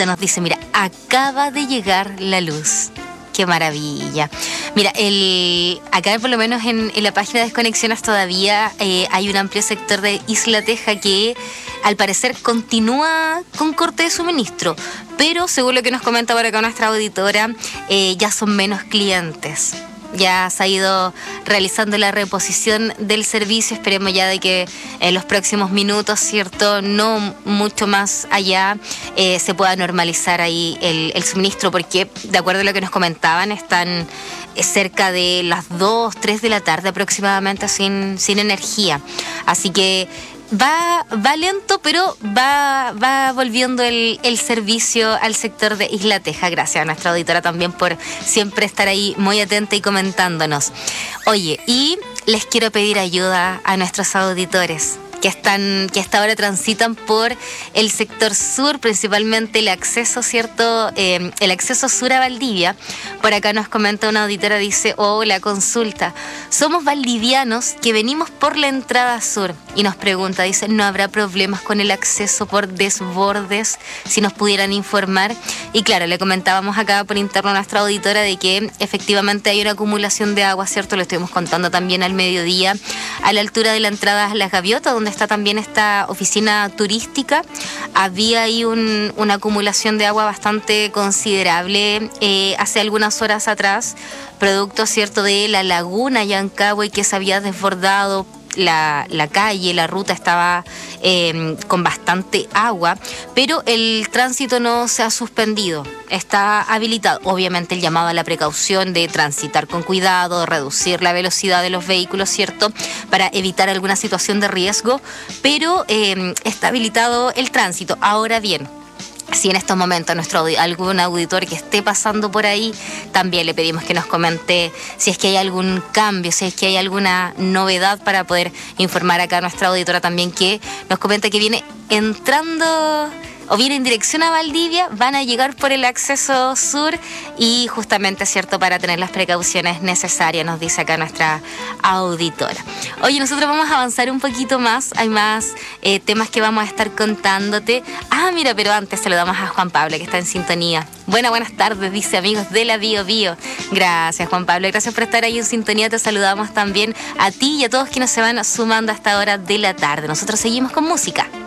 Anita nos dice, mira, acaba de llegar la luz. ¡Qué maravilla! Mira, acá por lo menos en la página de Desconexiones todavía hay un amplio sector de Isla Teja que al parecer continúa con corte de suministro, pero según lo que nos comenta por acá nuestra auditora, ya son menos clientes. Ya se ha ido realizando la reposición del servicio. Esperemos ya de que en los próximos minutos, ¿cierto? No mucho más allá, se pueda normalizar ahí el suministro, porque de acuerdo a lo que nos comentaban, están cerca de las 2, 3 de la tarde aproximadamente sin energía. Así que va lento, pero va volviendo el servicio al sector de Isla Teja. Gracias a nuestra auditora también por siempre estar ahí muy atenta y comentándonos. Oye, y les quiero pedir ayuda a nuestros auditores que hasta ahora transitan por el sector sur, principalmente el acceso, ¿cierto? El acceso sur a Valdivia. Por acá nos comenta una auditora, dice, la consulta. Somos valdivianos que venimos por la entrada sur. Y nos pregunta, dice, ¿no habrá problemas con el acceso por desbordes? Si nos pudieran informar. Y claro, le comentábamos acá por interno a nuestra auditora de que efectivamente hay una acumulación de agua, ¿cierto? Lo estuvimos contando también al mediodía, a la altura de la entrada a Las Gaviotas, donde está también esta oficina turística. Había ahí una acumulación de agua bastante considerable hace algunas horas atrás, producto, ¿cierto?, de la laguna Yancahue, que se había desbordado. La calle, la ruta estaba con bastante agua, pero el tránsito no se ha suspendido, está habilitado. Obviamente el llamado a la precaución de transitar con cuidado, reducir la velocidad de los vehículos, ¿cierto?, para evitar alguna situación de riesgo, pero está habilitado el tránsito. Ahora bien, si en estos momentos algún auditor que esté pasando por ahí, también le pedimos que nos comente si es que hay algún cambio, si es que hay alguna novedad, para poder informar acá a nuestra auditora también, que nos comenta que viene entrando o viene en dirección a Valdivia, van a llegar por el acceso sur y justamente, ¿cierto?, para tener las precauciones necesarias, nos dice acá nuestra auditora. Oye, nosotros vamos a avanzar un poquito más, hay más temas que vamos a estar contándote. Mira, pero antes saludamos a Juan Pablo, que está en sintonía. Buenas tardes, dice, amigos de la Bio Bio. Gracias, Juan Pablo, gracias por estar ahí en sintonía. Te saludamos también a ti y a todos quienes se van sumando a esta hora de la tarde. Nosotros seguimos con música.